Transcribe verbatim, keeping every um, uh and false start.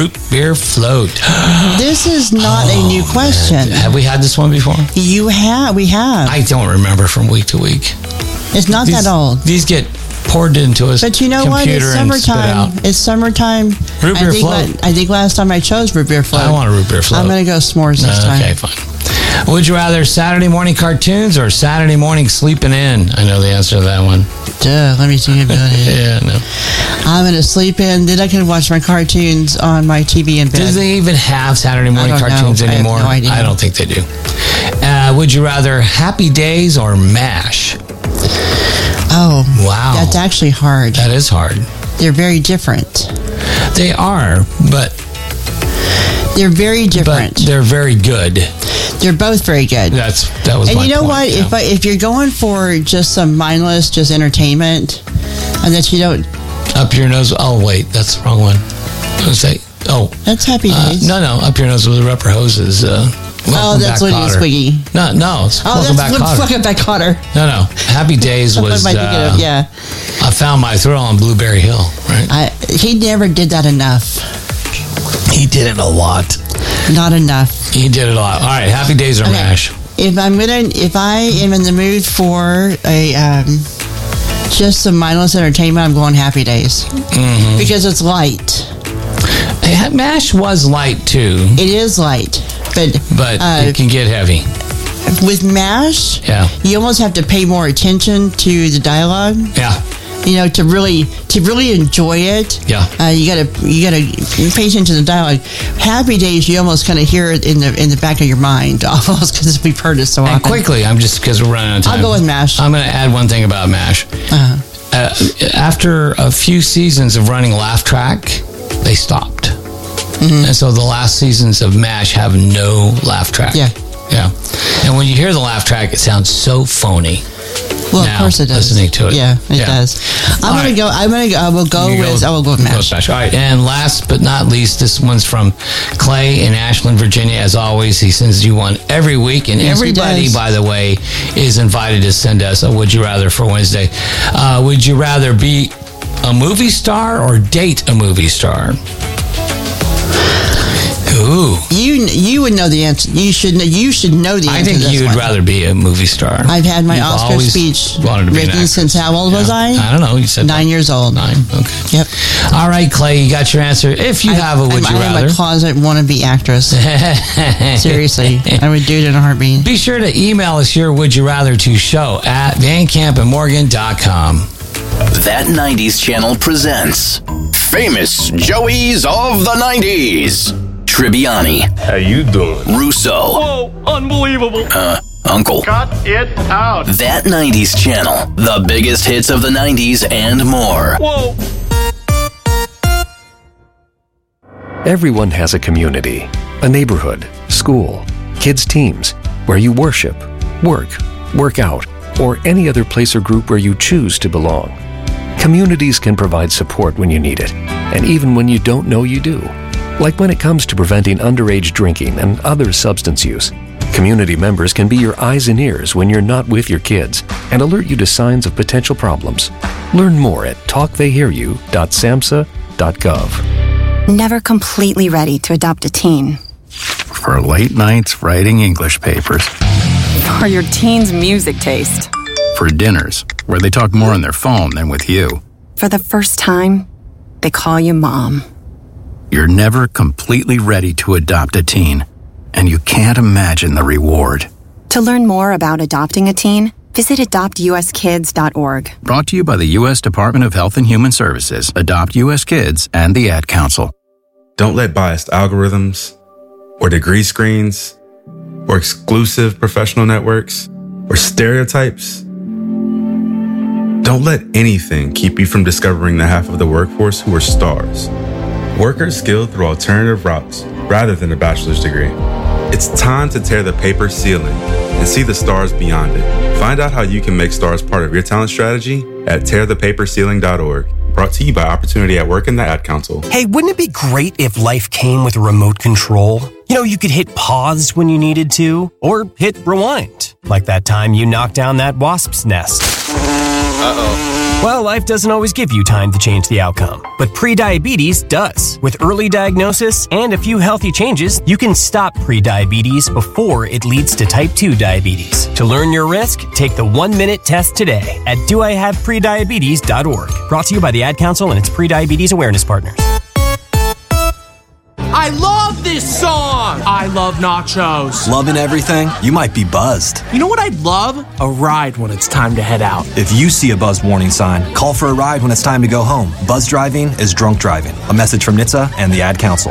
root beer float. This is not oh, a new question. Man. Have we had this one before? You have. We have. I don't remember from week to week. It's not these, that old. These get poured into us. But you know what? It's summertime. It's summertime. Root beer I think float. La- I think last time I chose root beer float. I want a root beer float. I'm going to go s'mores this uh, time. Okay, fine. Would you rather Saturday morning cartoons or Saturday morning sleeping in? I know the answer to that one. Duh, let me think about it. Yeah, no. I'm going to sleep in. Then I can watch my cartoons on my T V in bed. Do they even have Saturday morning cartoons know. anymore? I have no idea. I don't think they do. Uh, would you rather Happy Days or MASH? Oh. Wow. That's actually hard. That is hard. They're very different. They are, but... They're very different. But they're very good. They're both very good. That's that was and my you know point, what? Yeah. If I, if you're going for just some mindless, just entertainment, and that you don't... Up your nose... Oh, wait. That's the wrong one. I was say... Oh. That's Happy Days. Uh, no, no. Up your nose with the rubber hoses. Uh, oh, that's Liddy Squiggy. No, no. It's oh, welcome that's back, Cotter. Welcome back, Cotter. No, no. Happy Days was... what am I thinking uh, of? Yeah. I found my thrill on Blueberry Hill, right? I, he never did that enough. He did it a lot. Not enough. He did it a lot. All right, Happy Days or okay. MASH? If I'm gonna, if I am in the mood for a um, just some mindless entertainment, I'm going Happy Days mm-hmm. because it's light. MASH was light too. It is light, but but uh, it can get heavy. With MASH, yeah, you almost have to pay more attention to the dialogue. Yeah. You know, to really to really enjoy it, yeah, uh, you gotta you gotta pay attention to the dialogue. Happy Days, you almost kind of hear it in the in the back of your mind, almost because we've heard it so and often. Quickly, I'm just because we're running out of time. I'll go with MASH. I'm going to add one thing about MASH. Uh-huh. Uh, after a few seasons of running Laugh Track, they stopped, mm-hmm. and so the last seasons of MASH have no Laugh Track. Yeah, yeah. And when you hear the Laugh Track, it sounds so phony. Well, now, of course it does. Listening to it, yeah, it yeah. does. I'm All gonna right. go. I'm gonna go. I will go you with. Go, I will go with MASH. Go with MASH. All right, and last but not least, this one's from Clay in Ashland, Virginia. As always, he sends you one every week, and yes, everybody, by the way, is invited to send us a "Would You Rather" for Wednesday. Uh, would you rather be a movie star or date a movie star? Ooh. You you would know the answer. You should know, you should know the answer. I think to this you'd one. rather be a movie star. I've had my You've Oscar speech written since how old yeah. was I? I don't know. You said nine like years old. Nine. Okay. Yep. All right, Clay, you got your answer. If you I, have a would I'm, you I rather, am a closet wannabe actress. Seriously, I would do it in a heartbeat. Be sure to email us your would you rather to show at van camp and morgan dot com. That nineties Channel presents Famous Joeys of the nineties. Tribbiani. How you doing? Russo. Whoa, unbelievable. Uh, Uncle. Cut it out. That nineties Channel. The biggest hits of the nineties and more. Whoa. Everyone has a community, a neighborhood, school, kids' teams, where you worship, work, work out, or any other place or group where you choose to belong. Communities can provide support when you need it, and even when you don't know you do. Like when it comes to preventing underage drinking and other substance use. Community members can be your eyes and ears when you're not with your kids and alert you to signs of potential problems. Learn more at talk they hear you dot samhsa dot gov. Never completely ready to adopt a teen. For late nights writing English papers. For your teen's music taste. For dinners where they talk more on their phone than with you. For the first time, they call you mom. You're never completely ready to adopt a teen, and you can't imagine the reward. To learn more about adopting a teen, visit adopt u s kids dot org. Brought to you by the U S Department of Health and Human Services, Adopt U S Kids, and the Ad Council. Don't let biased algorithms, or degree screens, or exclusive professional networks, or stereotypes. Don't let anything keep you from discovering the half of the workforce who are stars. Workers skilled through alternative routes rather than a bachelor's degree. It's time to tear the paper ceiling and see the stars beyond it. Find out how you can make stars part of your talent strategy at tear the paper ceiling dot org. Brought to you by Opportunity at Work and the Ad Council. Hey, wouldn't it be great if life came with a remote control? You know, you could hit pause when you needed to, or hit rewind. Like that time you knocked down that wasp's nest. Uh-oh. Well, life doesn't always give you time to change the outcome, but prediabetes does. With early diagnosis and a few healthy changes, you can stop prediabetes before it leads to type two diabetes. To learn your risk, take the one-minute test today at do I have prediabetes dot org. Brought to you by the Ad Council and its Prediabetes Awareness Partners. I love this song! I love nachos. Loving everything? You might be buzzed. You know what I'd love? A ride when it's time to head out. If you see a buzzed warning sign, call for a ride when it's time to go home. Buzz driving is drunk driving. A message from N H T S A and the Ad Council.